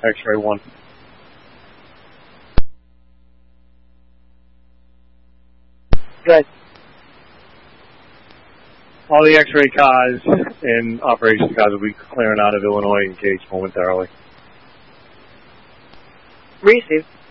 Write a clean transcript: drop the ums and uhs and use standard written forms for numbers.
X-ray 1. Good. All the X-ray cars and operations cars will be clearing out of Illinois and Gates momentarily. Received.